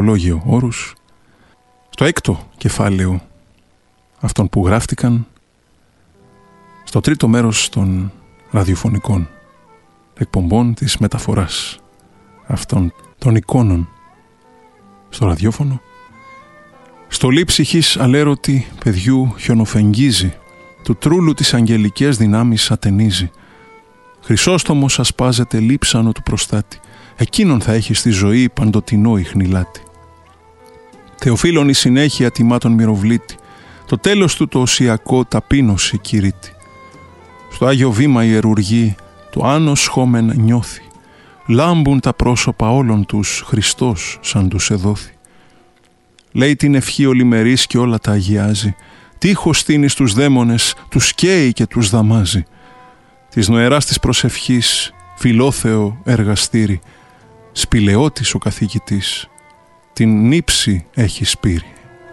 λόγιο όρους, στο έκτο κεφάλαιο αυτών που γράφτηκαν, στο τρίτο μέρος των ραδιοφωνικών εκπομπών της μεταφοράς αυτών των εικόνων στο ραδιόφωνο, στολή ψυχής αλέρωτη παιδιού χιονοφεγγίζει, του τρούλου της αγγελικές δυνάμεις ατενίζει. Χρυσόστομος ασπάζεται λείψανο του προστάτη, εκείνον θα έχει στη ζωή παντοτινό ιχνηλάτη. Θεοφίλων η συνέχεια τιμά τον μυροβλήτη, το τέλος του το οσιακό ταπείνωση κηρύττει. Στο Άγιο Βήμα ιερουργεί, το άνος σχόμεν νιώθει, λάμπουν τα πρόσωπα όλων τους, Χριστός σαν τους εδόθη. Λέει την ευχή ολημερής και όλα τα αγιάζει, τείχος στείνει στους δαίμονες, τους καίει και τους δαμάζει. Της νοεράς της προσευχής, φιλόθεο εργαστήρι, σπηλαιώτης ο καθηγητής, την νύψη έχει σπείρει.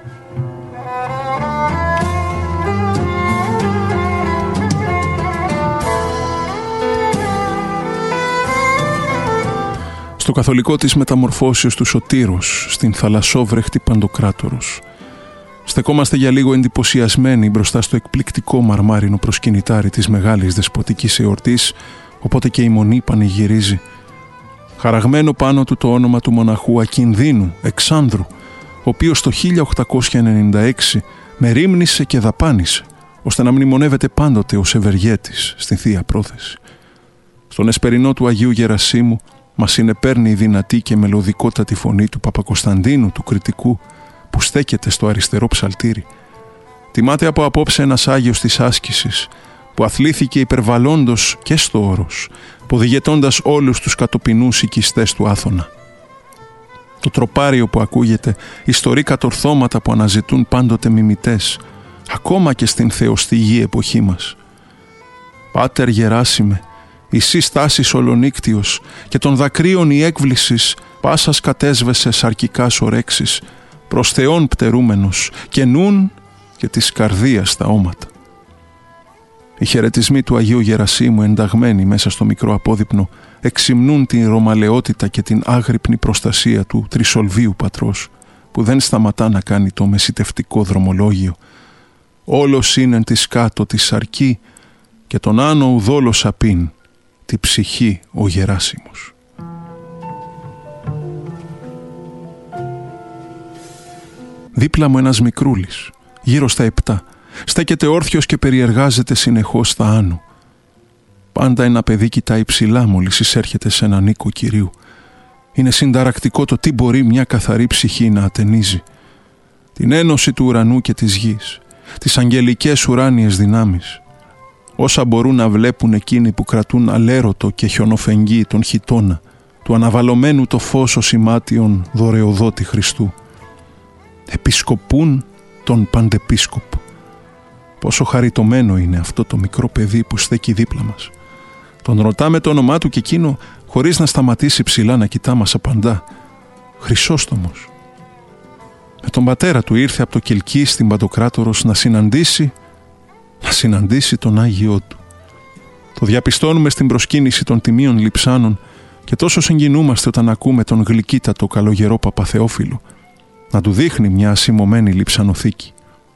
Στο καθολικό της μεταμορφώσεως του Σωτήρος, στην θαλασσόβρεχτη Παντοκράτορος, στεκόμαστε για λίγο εντυπωσιασμένοι μπροστά στο εκπληκτικό μαρμάρινο προσκυνητάρι της μεγάλης δεσποτικής εορτής, οπότε και η μονή πανηγυρίζει. Χαραγμένο πάνω του το όνομα του μοναχού Ακινδύνου Εξάνδρου, ο οποίος το 1896 μερίμνησε και δαπάνησε, ώστε να μνημονεύεται πάντοτε ως ευεργέτης στην Θεία Πρόθεση. Στον εσπερινό του Αγίου Γερασίμου μας συνεπέρνει η δυνατή και μελωδικότατη φωνή του Παπακοσταντίνου του Κρητικού, που στέκεται στο αριστερό ψαλτήρι. Τιμάται από απόψε ένας Άγιος της άσκησης, που αθλήθηκε υπερβαλλόντος και στο όρος, ποδηγετώντας όλους τους κατοπινούς οικιστές του Άθωνα. Το τροπάριο που ακούγεται, ιστορεί κατορθώματα που αναζητούν πάντοτε μιμητές, ακόμα και στην θεοστηγή εποχή μας. Πάτερ Γεράσιμε, εσύ στάσης ολονύκτιος και των δακρύων η έκβλησης πάσας κατέσβεσες αρκικάς ορέξεις, προς Θεόν πτερούμενος και νουν και της καρδίας τα όματα. Οι χαιρετισμοί του Αγίου Γερασίμου ενταγμένοι μέσα στο μικρό απόδειπνο εξυμνούν την ρωμαλαιότητα και την άγρυπνη προστασία του τρισολβίου πατρός, που δεν σταματά να κάνει το μεσητευτικό δρομολόγιο. Όλος είναι της κάτω τη σαρκή και τον άνω ουδόλος απίν τη ψυχή ο Γεράσιμος. Δίπλα μου ένας μικρούλης, γύρω στα 7, στέκεται όρθιος και περιεργάζεται συνεχώς στα άνω. Πάντα ένα παιδί κοιτάει ψηλά μόλις εισέρχεται σε έναν οίκο κυρίου. Είναι συνταρακτικό το τι μπορεί μια καθαρή ψυχή να ατενίζει. Την ένωση του ουρανού και της γης, τις αγγελικές ουράνιες δυνάμεις. Όσα μπορούν να βλέπουν εκείνοι που κρατούν αλέρωτο και χιονοφεγγί τον χιτώνα, του αναβαλωμένου το φως οσημάτιον δωρεοδότη Χριστού. Επισκοπούν τον παντεπίσκοπο. Πόσο χαριτωμένο είναι αυτό το μικρό παιδί που στέκει δίπλα μας. Τον ρωτάμε το όνομά του και εκείνο, χωρίς να σταματήσει ψηλά να κοιτά, μας απαντά: Χρυσόστομος. Με τον πατέρα του ήρθε από το Κιλκί στην Παντοκράτορος να συναντήσει τον Άγιό του. Το διαπιστώνουμε στην προσκύνηση των τιμίων λειψάνων και τόσο συγκινούμαστε όταν ακούμε τον γλυκύτατο καλογερό Παπαθεόφιλο να του δείχνει μια ασημωμένη λειψανοθήκη.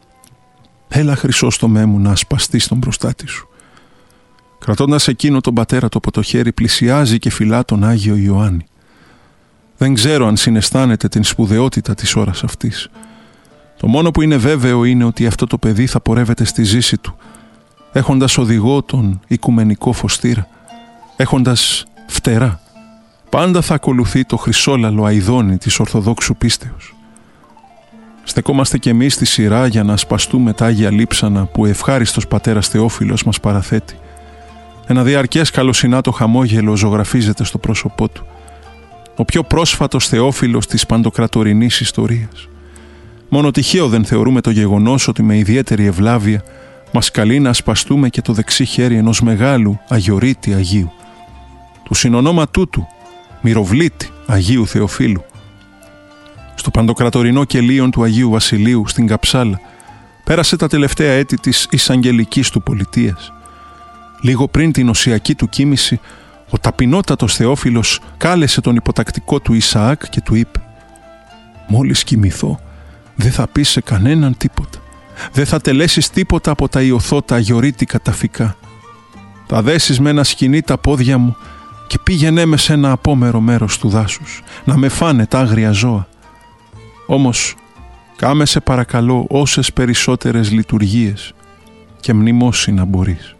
Έλα Χρυσόστομέ μου να ασπαστείς τον μπροστάτη σου. Κρατώντας εκείνο τον πατέρα του από το χέρι, πλησιάζει και φυλά τον Άγιο Ιωάννη. Δεν ξέρω αν συναισθάνεται την σπουδαιότητα της ώρας αυτής. Το μόνο που είναι βέβαιο είναι ότι αυτό το παιδί θα πορεύεται στη ζήση του, έχοντας οδηγό τον οικουμενικό φωστήρα, έχοντας φτερά. Πάντα θα ακολουθεί το χρυσόλαλο αηδόνι της Ορθοδόξου πίστεως. Στεκόμαστε κι εμείς στη σειρά για να ασπαστούμε τα Άγια Λείψανα που ο ευχάριστος πατέρας Θεόφιλος μας παραθέτει. Ένα διαρκές καλοσυνάτο χαμόγελο ζωγραφίζεται στο πρόσωπό του. Ο πιο πρόσφατος Θεόφιλος της παντοκρατορινής ιστορίας. Μόνο τυχαίο δεν θεωρούμε το γεγονός ότι με ιδιαίτερη ευλάβεια μας καλεί να ασπαστούμε και το δεξί χέρι ενός μεγάλου αγιορείτη Αγίου. Του συνονόματού του, Μυροβλήτη Αγίου Θεοφίλου. Στο παντοκρατορινό κελίον του Αγίου Βασιλείου στην Καψάλα πέρασε τα τελευταία έτη της εισαγγελικής του πολιτείας. Λίγο πριν την οσιακή του κοίμηση, ο ταπεινότατος Θεόφιλος κάλεσε τον υποτακτικό του Ισαάκ και του είπε: Μόλις κοιμηθώ, δεν θα πεις σε κανέναν τίποτα. Δεν θα τελέσεις τίποτα από τα ιωθώτα αγιορείτικα ταφικά. Θα δέσεις με ένα σκοινί τα πόδια μου και πήγαινε με σε ένα απόμερο μέρος του δάσους, να με φάνε τα άγρια ζώα. Όμως, κάμε σε παρακαλώ όσες περισσότερες λειτουργίες και μνημόσυνα μπορείς.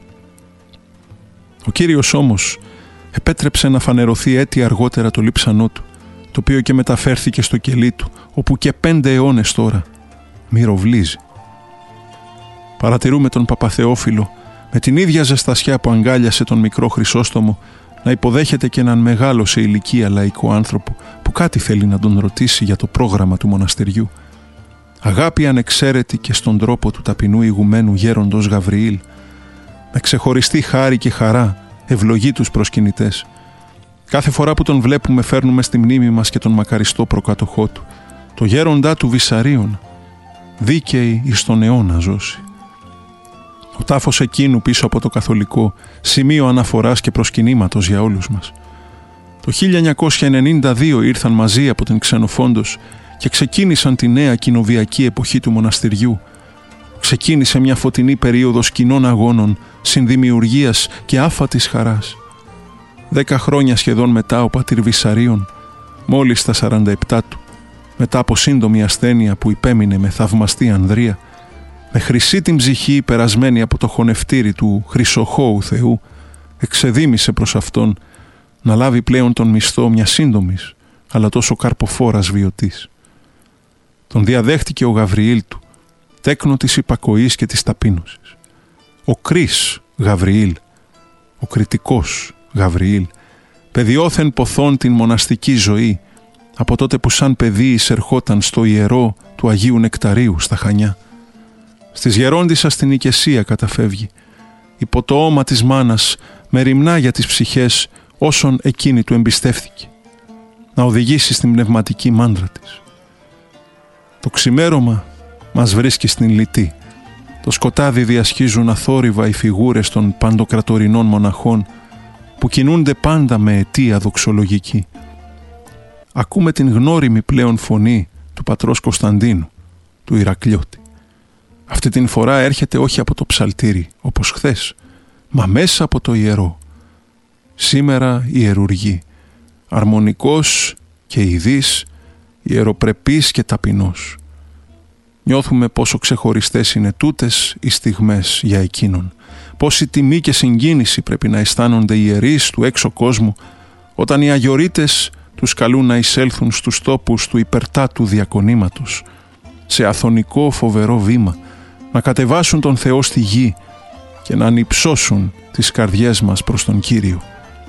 Ο Κύριος όμως επέτρεψε να φανερωθεί έτη αργότερα το λείψανό του, το οποίο και μεταφέρθηκε στο κελί του, όπου και 5 αιώνες τώρα μυροβλίζει. Παρατηρούμε τον Παπαθεόφιλο με την ίδια ζεστασιά που αγκάλιασε τον μικρό Χρυσόστομο να υποδέχεται και έναν μεγάλο σε ηλικία λαϊκό άνθρωπο που κάτι θέλει να τον ρωτήσει για το πρόγραμμα του μοναστεριού. Αγάπη ανεξαίρετη και στον τρόπο του ταπεινού ηγουμένου γέροντος Γαβριήλ, με ξεχωριστή χάρη και χαρά ευλογεί τους προσκυνητές. Κάθε φορά που τον βλέπουμε φέρνουμε στη μνήμη μας και τον μακαριστό προκατοχό του, το γέροντά του Βυσαρίων, δίκαιη εις τον αιώνα ζώση. Ο τάφος εκείνου πίσω από το καθολικό, σημείο αναφοράς και προσκυνήματος για όλους μας. Το 1992 ήρθαν μαζί από την Ξενοφόντος και ξεκίνησαν τη νέα κοινοβιακή εποχή του μοναστηριού. Ξεκίνησε μια φωτεινή περίοδος κοινών αγώνων, συνδημιουργίας και άφατης χαράς. 10 χρόνια σχεδόν μετά ο πατήρ Βυσαρίων, μόλις στα 47 του, μετά από σύντομη ασθένεια που υπέμεινε με θαυμαστή ανδρεία, με χρυσή την ψυχή περασμένη από το χωνευτήρι του χρυσοχώου Θεού, εξεδίμησε προς Αυτόν να λάβει πλέον τον μισθό μια σύντομης, αλλά τόσο καρποφόρας βιωτής. Τον διαδέχτηκε ο Γαβριήλ του, τέκνο της υπακοής και της ταπείνωσης. Ο Κρίς Γαβριήλ, ο κριτικός Γαβριήλ, παιδιόθεν ποθών την μοναστική ζωή, από τότε που σαν παιδί εισερχόταν στο ιερό του Αγίου Νεκταρίου στα Χανιά. Στις γερόντισσας στην οικεσία καταφεύγει, υπό το όμα της μάνας, μεριμνά για τις ψυχές όσων εκείνη του εμπιστεύθηκε, να οδηγήσει στην πνευματική μάντρα της. Το ξημέρωμα μας βρίσκει στην λυτή. Το σκοτάδι διασχίζουν αθόρυβα οι φιγούρες των παντοκρατορινών μοναχών που κινούνται πάντα με αιτία δοξολογική. Ακούμε την γνώριμη πλέον φωνή του πατρός Κωνσταντίνου, του Ηρακλειώτη. Αυτή την φορά έρχεται όχι από το ψαλτήρι, όπως χθες, μα μέσα από το ιερό. Σήμερα ιερουργεί, αρμονικός και ειδής, ιεροπρεπής και ταπεινός. Νιώθουμε πόσο ξεχωριστές είναι τούτες οι στιγμές για εκείνον. Πόση τιμή και συγκίνηση πρέπει να αισθάνονται οι ιερείς του έξω κόσμου όταν οι αγιορείτες τους καλούν να εισέλθουν στους τόπους του υπερτάτου διακονήματος, σε αθωνικό φοβερό βήμα, να κατεβάσουν τον Θεό στη γη και να ανυψώσουν τις καρδιές μας προς τον Κύριο.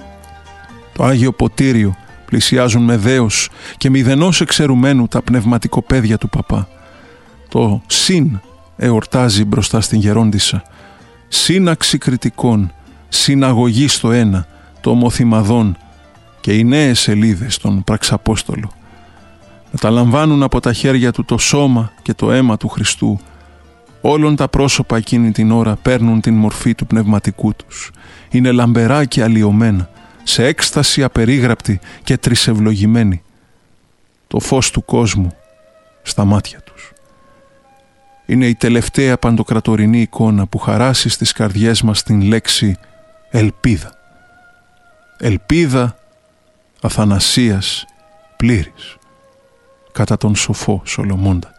Το Άγιο Ποτήριο πλησιάζουν με δέος και μηδενός εξαιρουμένου τα πνευματικοπαίδια του παπά. Το συν εορτάζει μπροστά στην γερόντισσα. Σύναξη κριτικών, συναγωγή στο ένα, το ομοθυμαδόν και οι νέες σελίδες των πραξαπόστολο. Μεταλαμβάνουν από τα χέρια του το σώμα και το αίμα του Χριστού. Όλων τα πρόσωπα εκείνη την ώρα παίρνουν την μορφή του πνευματικού τους. Είναι λαμπερά και αλλοιωμένα, σε έκσταση απερίγραπτη και τρισευλογημένη. Το φως του κόσμου στα μάτια τους. Είναι η τελευταία παντοκρατορινή εικόνα που χαράσει στις καρδιές μας την λέξη ελπίδα. Ελπίδα αθανασίας πλήρης, κατά τον σοφό Σολομώντα.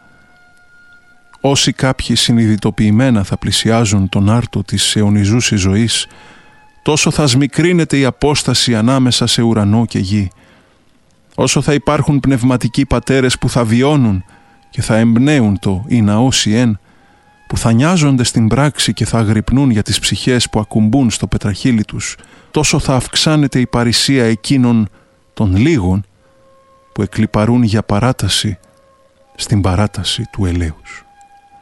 Όσοι κάποιοι συνειδητοποιημένα θα πλησιάζουν τον άρτο της αιωνιζούσης ζωής, τόσο θα σμικρύνεται η απόσταση ανάμεσα σε ουρανό και γη. Όσο θα υπάρχουν πνευματικοί πατέρες που θα βιώνουν και θα εμπνέουν το «η ναός εν», που θα νοιάζονται στην πράξη και θα αγρυπνούν για τις ψυχές που ακουμπούν στο πετραχύλι τους, τόσο θα αυξάνεται η παρησία εκείνων των λίγων που εκλιπαρούν για παράταση στην παράταση του ελέους.